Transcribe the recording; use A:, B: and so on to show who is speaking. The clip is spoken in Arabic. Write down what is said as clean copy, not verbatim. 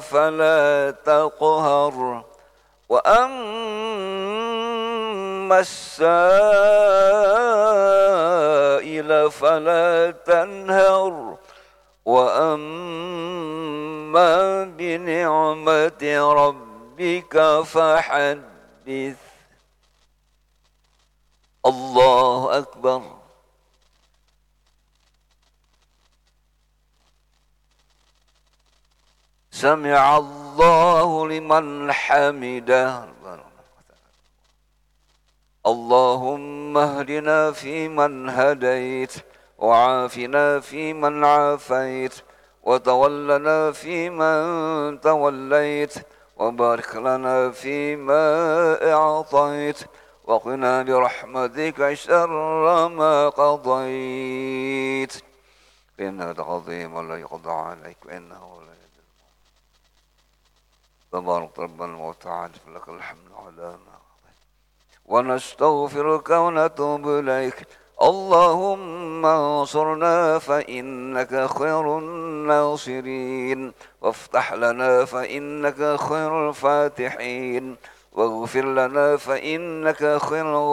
A: فلا تقهر وأما السائل فلا تنهر وأما بنعمة ربك فحدث. الله أكبر. سمع الله لمن حمده. اللهم اهدنا فيمن هديت وعافنا فيمن عافيت وتولنا فيمن توليت وبارك لنا فيما أعطيت وقنا برحمتك شر ما قضيت إنك تقضي ولا يقضى عليك وإنه لا يذل. تبارك ربنا وتعالى لك الحمد على ما ونستغفرك ونتوب إليك. اللهم انصرنا فإنك خير الناصرين وافتح لنا فإنك خير الفاتحين واغفر لنا فإنك خير